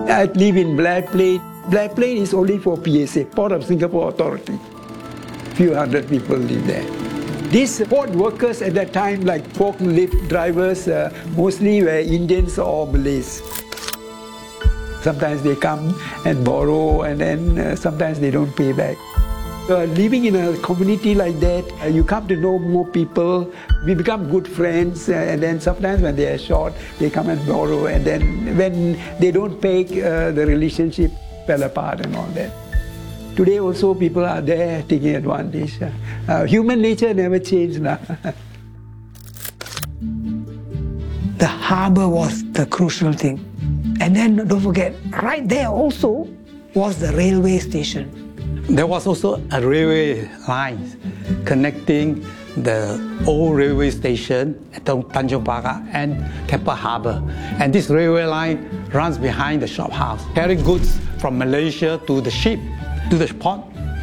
I live in Blair Plain. Blair Plain is only for PSA, Port of Singapore Authority. Few hundred people live there. These port workers at that time, like forklift drivers, mostly were Indians or Malays. Sometimes they come and borrow, and then sometimes they don't pay back. Living in a community like that, you come to know more people, we become good friends, and then sometimes when they are short, they come and borrow, and then when they don't pay, the relationship fell apart and all that. Today also people are there taking advantage. Human nature never changed. The harbour was the crucial thing. And then don't forget, right there also was the railway station. There was also a railway line connecting the old railway station at Tanjong Pagar and Keppel Harbour. And this railway line runs behind the shop house, carrying goods from Malaysia to the ship, to the port.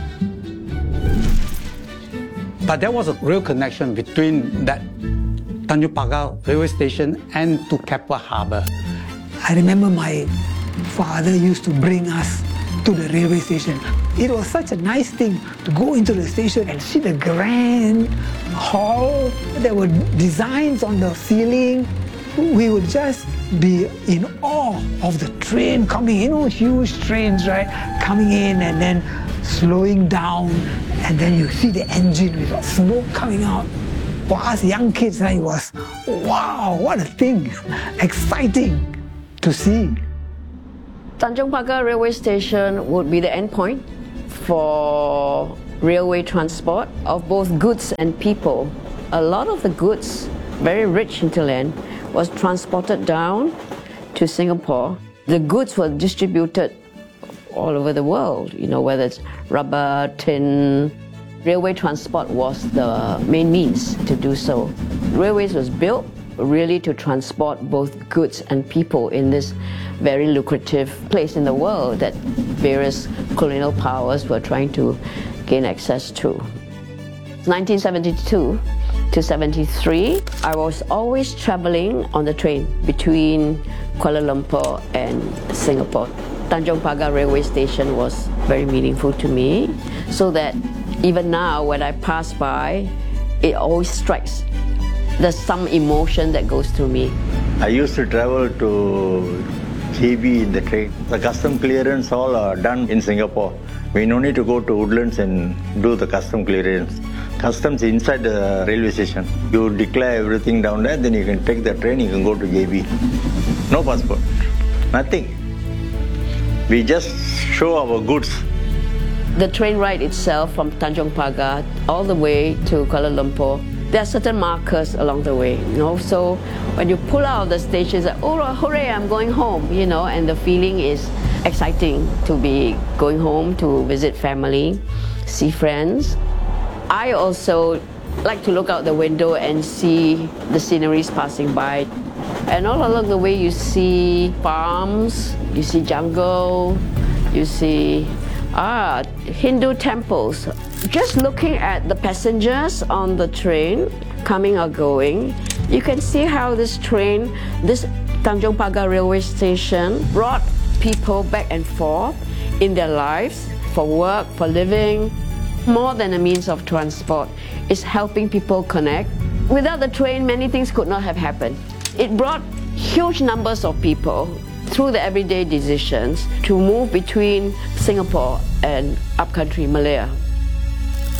But there was a real connection between that Tanjong Pagar railway station and to Keppel Harbour. I remember my father used to bring us to the railway station. It was such a nice thing to go into the station and see the grand hall. There were designs on the ceiling. We would just be in awe of the train coming, huge trains, right? Coming in and then slowing down, and then you see the engine with smoke coming out. For us young kids, it was, wow, what a thing, exciting to see. Tanjong Pagar railway station would be the endpoint for railway transport of both goods and people. A lot of the goods, very rich hinterland, was transported down to Singapore. The goods were distributed all over the world, whether it's rubber, tin. Railway transport was the main means to do so. Railways was built really to transport both goods and people in this very lucrative place in the world that various colonial powers were trying to gain access to. 1972 to 73, I was always traveling on the train between Kuala Lumpur and Singapore. Tanjong Pagar railway station was very meaningful to me, so that even now when I pass by, it always strikes. There's some emotion that goes through me. I used to travel to JB in the train. The custom clearance all are done in Singapore. We no need to go to Woodlands and do the custom clearance. Customs inside the railway station. You declare everything down there, then you can take the train, you can go to JB. No passport, nothing. We just show our goods. The train ride itself from Tanjong Pagar all the way to Kuala Lumpur, there are certain markers along the way, so when you pull out of the station, it's like, oh, hooray, I'm going home, and the feeling is exciting to be going home to visit family, see friends. I also like to look out the window and see the sceneries passing by. And all along the way you see farms, you see jungle, you see Hindu temples. Just looking at the passengers on the train, coming or going, you can see how this train, this Tanjong Pagar railway station, brought people back and forth in their lives, for work, for living. More than a means of transport, it's helping people connect. Without the train, many things could not have happened. It brought huge numbers of people through the everyday decisions to move between Singapore and upcountry Malaya.